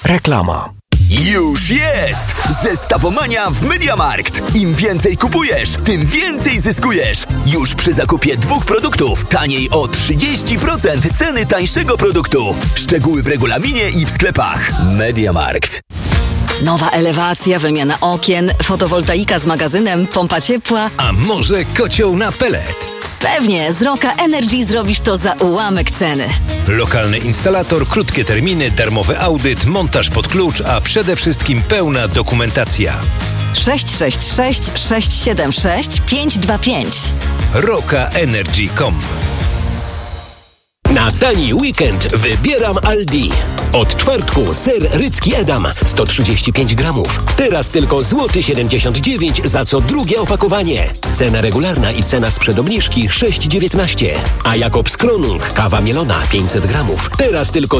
Reklama. Już jest! Zestawomania w MediaMarkt. Im więcej kupujesz, tym więcej zyskujesz. Już przy zakupie 2 produktów taniej o 30% ceny tańszego produktu. Szczegóły w regulaminie i w sklepach. MediaMarkt. Nowa elewacja, wymiana okien, fotowoltaika z magazynem, pompa ciepła. A może kocioł na pelet? Pewnie, z Roka Energy zrobisz to za ułamek ceny. Lokalny instalator, krótkie terminy, darmowy audyt, montaż pod klucz, a przede wszystkim pełna dokumentacja. 666 676 525. rokaenergy.com. Na tani weekend wybieram Aldi. Od czwartku ser rycki Edam 135 gramów. Teraz tylko złoty 79 za co drugie opakowanie. Cena regularna i cena sprzed obniżki 6,19. A Jakobs Kronung kawa mielona 500 gramów. Teraz tylko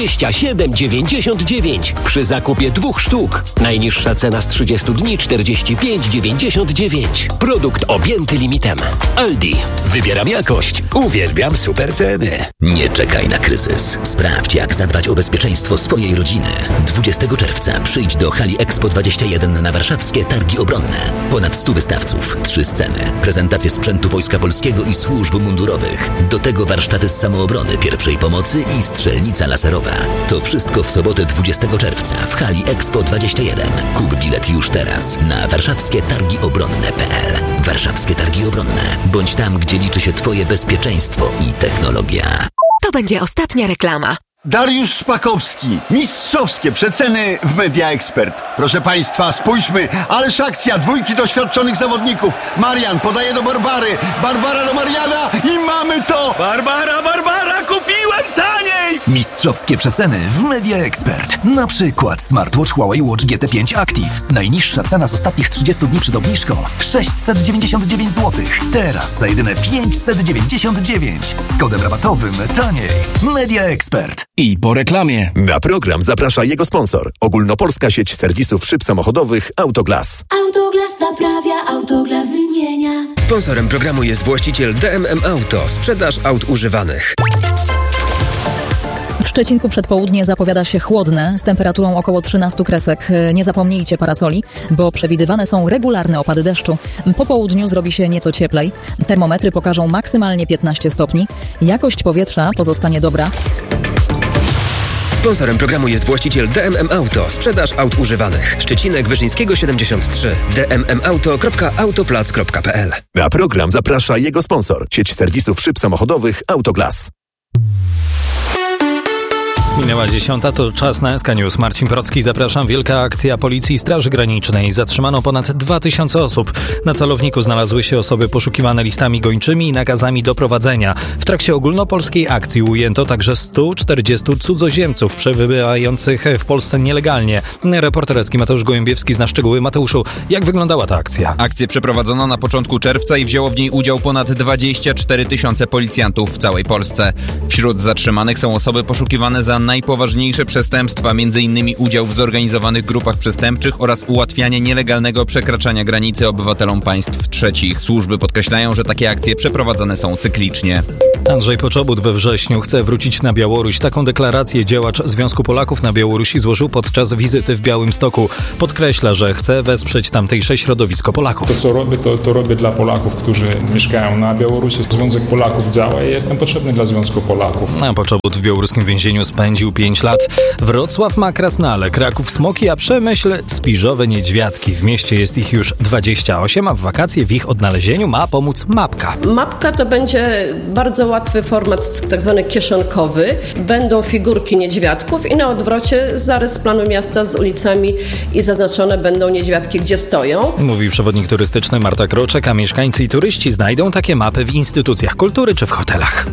27,99 przy zakupie 2 sztuk. Najniższa cena z 30 dni 45,99. Produkt objęty limitem. Aldi. Wybieram jakość. Uwielbiam super ceny. Nie czekaj na kryzys. Sprawdź, jak zadbać o bezpieczeństwo swojej rodziny. 20 czerwca przyjdź do hali Expo 21 na warszawskie Targi Obronne. Ponad 100 wystawców, 3 sceny, prezentacje sprzętu Wojska Polskiego i służb mundurowych. Do tego warsztaty z samoobrony, pierwszej pomocy i strzelnica laserowa. To wszystko w sobotę 20 czerwca w hali Expo 21. Kup bilet już teraz na warszawskietargiobronne.pl. Warszawskie Targi Obronne. Bądź tam, gdzie liczy się Twoje bezpieczeństwo i technologia. To będzie ostatnia reklama. Dariusz Szpakowski. Mistrzowskie przeceny w Media Expert. Proszę Państwa, spójrzmy. Ależ akcja, 2 doświadczonych zawodników. Marian podaje do Barbary. Barbara do Mariana i mamy to! Barbara, kupiłem taniej! Mistrzowskie przeceny w Media Expert. Na przykład smartwatch Huawei Watch GT5 Active. Najniższa cena z ostatnich 30 dni przed obniżką 699 zł. Teraz za jedyne 599. Z kodem rabatowym taniej. Media Expert. I po reklamie. Na program zaprasza jego sponsor. Ogólnopolska sieć serwisów szyb samochodowych Autoglas. Autoglas naprawia, Autoglas wymienia. Sponsorem programu jest właściciel DMM Auto. Sprzedaż aut używanych. W Szczecinku przed południe zapowiada się chłodne, z temperaturą około 13 kresek. Nie zapomnijcie parasoli, bo przewidywane są regularne opady deszczu. Po południu zrobi się nieco cieplej. Termometry pokażą maksymalnie 15 stopni. Jakość powietrza pozostanie dobra. Sponsorem programu jest właściciel DMM Auto. Sprzedaż aut używanych. Szczecinek Wyszyńskiego 73. dmmauto.autoplac.pl. Na program zaprasza jego sponsor. Sieć serwisów szyb samochodowych Autoglas. Minęła 10, to czas na SK News. Marcin Procki, zapraszam. Wielka akcja Policji i Straży Granicznej. Zatrzymano ponad 2000 osób. Na celowniku znalazły się osoby poszukiwane listami gończymi i nakazami doprowadzenia. W trakcie ogólnopolskiej akcji ujęto także 140 cudzoziemców przebywających w Polsce nielegalnie. Reporter SK Mateusz Gołębiewski zna szczegóły. Mateuszu, jak wyglądała ta akcja? Akcję przeprowadzono na początku czerwca i wzięło w niej udział ponad 24 000 policjantów w całej Polsce. Wśród zatrzymanych są osoby poszukiwane za najpoważniejsze przestępstwa, m.in. udział w zorganizowanych grupach przestępczych oraz ułatwianie nielegalnego przekraczania granicy obywatelom państw trzecich. Służby podkreślają, że takie akcje przeprowadzane są cyklicznie. Andrzej Poczobut we wrześniu chce wrócić na Białoruś. Taką deklarację działacz Związku Polaków na Białorusi złożył podczas wizyty w Białymstoku. Podkreśla, że chce wesprzeć tamtejsze środowisko Polaków. To, co robię, to robię dla Polaków, którzy mieszkają na Białorusi. Związek Polaków działa i jestem potrzebny dla Związku Polaków. A Poczobut w białoruskim więzieniu spędził 5 lat. Wrocław ma Krasnale, Kraków Smoki, a Przemyśl Spiżowe Niedźwiadki. W mieście jest ich już 28, a w wakacje w ich odnalezieniu ma pomóc mapka. Mapka to będzie bardzo łatwy format, tak zwany kieszonkowy. Będą figurki niedźwiadków i na odwrocie zarys planu miasta z ulicami i zaznaczone będą niedźwiadki, gdzie stoją. Mówi przewodnik turystyczny Marta Kroczek, a mieszkańcy i turyści znajdą takie mapy w instytucjach kultury czy w hotelach.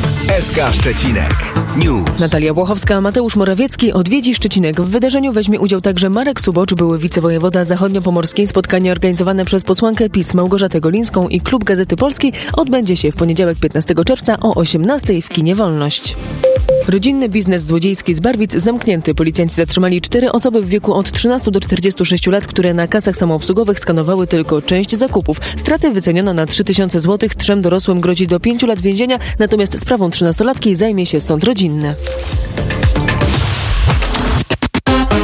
SK Szczecinek News. Natalia Błochowska, Mateusz Morawiecki odwiedzi Szczecinek. W wydarzeniu weźmie udział także Marek Subocz, były wicewojewoda zachodniopomorskiej. Spotkanie organizowane przez posłankę PiS Małgorzatę Golińską i Klub Gazety Polskiej odbędzie się w poniedziałek 15 czerwca o 18:00 w kinie Wolność. Rodzinny biznes złodziejski z Barwic zamknięty. Policjanci zatrzymali 4 osoby w wieku od 13 do 46 lat, które na kasach samoobsługowych skanowały tylko część zakupów. Straty wyceniono na 3000 zł. 3 dorosłym grozi do 5 lat więzienia, natomiast sprawą 13-latki zajmie się sąd rodzinny.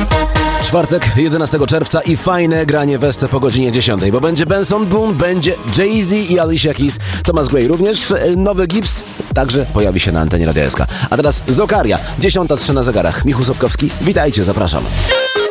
czwartek, 11 czerwca i fajne granie w SC po godzinie 10, bo będzie Benson Boone, będzie Jay-Z i Alicia Keys, Thomas Gray. Również nowy Gibbs także pojawi się na antenie Radia SK. A teraz Zokaria, 10:03 na zegarach. Michał Sobkowski, witajcie, zapraszam.